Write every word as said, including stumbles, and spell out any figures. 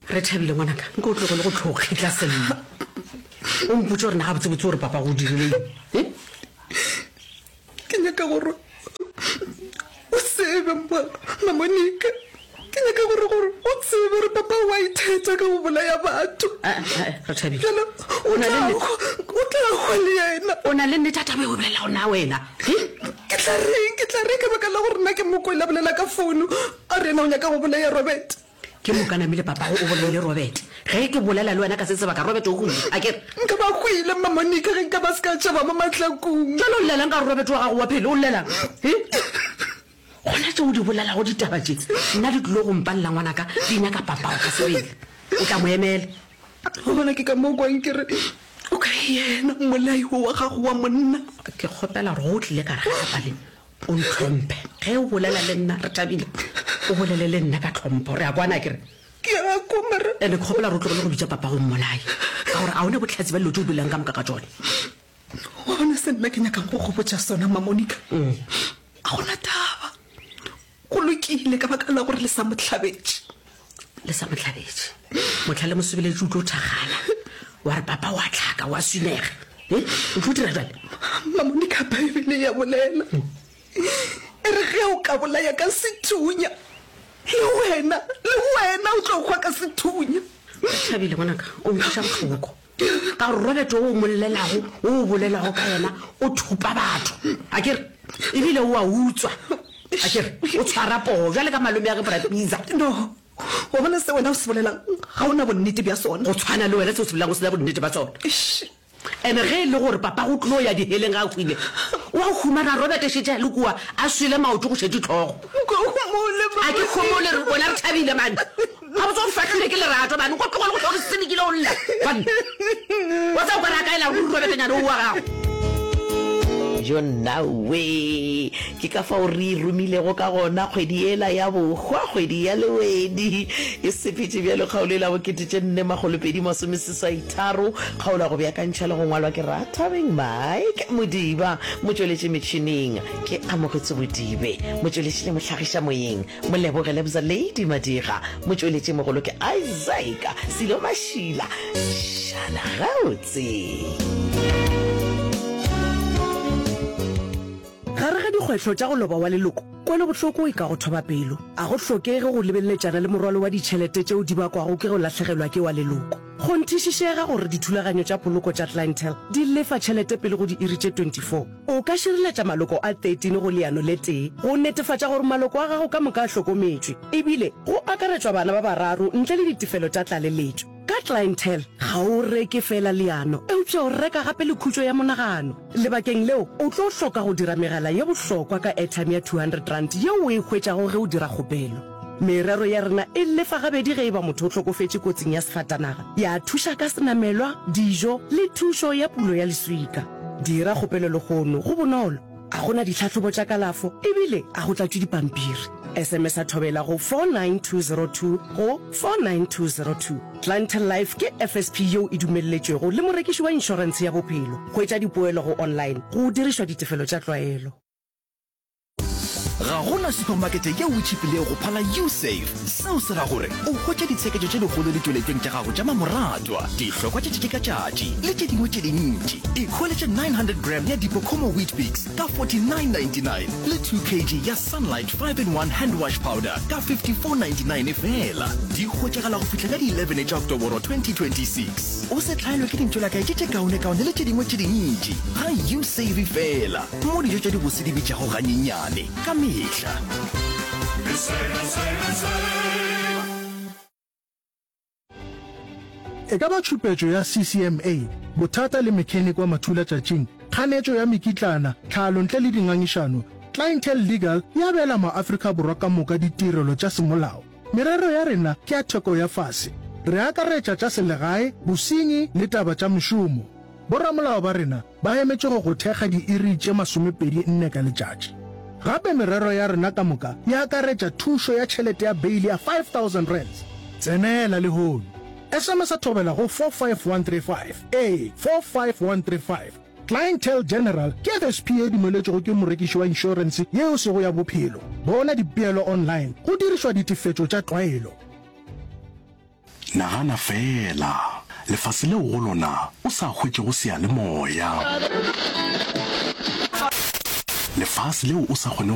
re thabile ngwanaka nko tlo go le go tlhokgetla sello o mpotse gore na ga botse botse gore papa go dirileng ke nyaka gore o sebe Monica ke nyaka gore gore o sebe gore papa wa ithetsa ka go bolaya batho re thabile jalo o tla go le yena o na le nnete taba e o bolela gona wena ke tla reng ke tla reng ka baka la gore nna ke mokoela bolela ka founu a rena o nyaka go bolaya Robert ke mokanamile papa o bolele Robert ge ke bolela le wena ka se sebaka Robert o go a ke nka ba gwile Monica ge nka ba ska tshaba mo matlakong jalo o lelang ka Robert wa gago wa phele o lelang gona tse o di bolela go ditaba tse nna di tlo go mpalla ngwanaka di nyaka papa o ka sebele o tla mo emela go bona ke ka mo kwa nkere o ka yena molai wa gago wa monna ke kgopela gore go tlile ka re gapa le o ntlhomphe ge o bolela le nna re thabile o bolele le nna ka tlhompho re a kwana kere ke a komara ene ke kgopela re tlogele go bitsa papa go mmolai ka gore a one botlhatsi ba dilo tse o bulang ka moka ka tsone wa bona se nna ke nyakang go gopotsa sona Monica a gona taba go lokile ka baka la gore le sa motlhabetse le sa motlhabetse motlhale mosebeletsi o tlo thagana wa re papa wa tlhaka wa swinega o tlo dira jale Monica Bible ya bolela e re ge o ka bolaya ka sethunya le wena le wena o tlo kwa ka sethunya thabile ngwanaka o mpusha botlhoko ka gore Robert o mollelago o bolelago ka yena o thupa batho a kere ebile o a utswa a kere o tshwara poo jale ka malome ya ge Brapisa no o bona se wena o se bolelang ga o na bonnete bja sona go tshwana le wena se o se bolelang o se na bonnete ba tsona ene ge e le gore papa go tlo ya diheleng ga a gwile wa humana Robert e shetse le kua a swile maoto go shetse tlhogo a ke khomole re bona re thabile man ga bo tso fatlile ke lerato man go tlogole go tlhore senekile o lla ban wa tsa go ra ka ela go Robert nyane o wa gago jo nawe ke ka fa o re rumile go ka gona kgwedi ela ya bogwa kgwedi ya lewedi e sepetse bjalo kgaolela bo kete tše nne magolopedi masomeseswaitharo kgaola go beakantšha le go ngwalwa ke Rathabeng Mike Modiba motsweletše metšhineng ke amogetse Bodibe motsweletše le mohlagiša moyeng molebogele bza Lady Madiga motsweletše mogolo ke Isaac Silo Mashila šala gautse gare ga dikgwetlho tša go loba wa leloko kwele bohloko e ka go thoba pelo a go hlokege go lebelletšana le morwalo wa ditšhelete tšeo di bakwago ke go latlhegelwa ke wa leloko go nthišišega gore dithulaganyo tša poloko tša Clientele di lefa tšhelete pele go di iri tše twenty-four o ka šireletša maloko a thirteen go leano le tee go netefatša gore maloko a gago ka moka a hlokometšwe ebile go akaretšwa bana ba bararo ntle le ditefelo tša tlaleletšo ka Clientele ga o reke fela leano eupša o reka gape le khutšo ya monagano lebakeng leo o tlo hloka go dira megala ye bohlokwa ka airtime ya two hundred rand yeo o e hwetšago ge o dira kgopelo merero ya rena e lefa gabedi ge e ba motho o tlhokofetše kotsing ya sefatanaga ya thuša ka senamelwa dijo le thušo ya pulo ya leswika dira kgopelo le gono go bonolo a gona ditlhatlhobo tša kalafo ebile a go tlatšwe dipampiri sms a thobela go four nine two zero two go four nine two zero two Clientele Life ke F S P yeo e dumelletšwego le morekiši wa inšorense ya bophelo go etša dipoelo go online go dirišwa ditefelo tša tlwaelo ga gona supermarket ye o tšhipile go phala USave seo se ra gore o hwetša ditsheketšo tše dikgolo le tšweletšeng tša gago tša mamoratwa dihlokwa tše tše ka tšatši le tše dingwe tše dintši ikholetše nine hundred gram ya Dipocomo Wheat Bix ka forty-nine ninety-nine le two kilograms ya Sunlight five in one hand wash powder ka fifty-four ninety-nine fela di hwetšagala go fihla ka di eleven tša Oktoboro twenty twenty-six o se hlaelwe ke dintšolakae tše tše kaone-kaone le tše dingwe tše dintši ga USave fela mo dijo tša dibose di bitšago ganyenyane ka mehla e ka ba tšhupetšo ya C C M A bothata le mechanic wa mathula tšatšing kganetšo ya mekitlana tlhalo ntle le dingangišano Clientele Legal ya bela maAfrika borwa ka moka ditirelo tša semolao merero ya rena ke ya theko ya fase re akaretša tša selegae bosenyi le taba tša mešomo boramolao ba rena ba emetše go go thekga diiri tše masomepedi nne ka letšatši gape merero ya rena ka moka ya akaretša thušo ya tšhelete ya beili ya five thousand rands tsenela le hono sms a thobela go four five one three five a four five one three five Clientele General ke F S P e dumeletšego ke morekiši wa inšorense yeo sego ya bophelo bona dipeelo online go dirišwa ditefetšo tša tlwaelo nagana fela lefase leo go lona o sa hwetse go sea le moya lefase leo o sa kgone